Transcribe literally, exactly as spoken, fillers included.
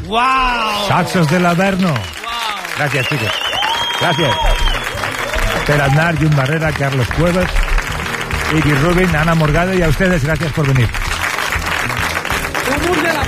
¡Wow! Saxos del Averno. Wow. Gracias, chicos. Gracias. Per Aznar, Jun Barrera, Carlos Cuevas, Iggy Rubin, Ana Morgado y a ustedes, gracias por venir. ¡Un de la